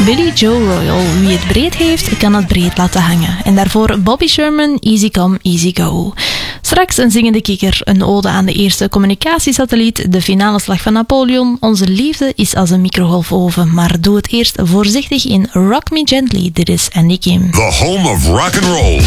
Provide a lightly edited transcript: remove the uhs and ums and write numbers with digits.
Billy Joe Royal. Wie het breed heeft, kan het breed laten hangen. En daarvoor Bobby Sherman, Easy Come, Easy Go. Straks een zingende kikker, een ode aan de eerste communicatiesatelliet, de finale slag van Napoleon. Onze liefde is als een microgolfoven, maar doe het eerst voorzichtig in Rock Me Gently. Dit is Andy Kim. The home of rock and roll.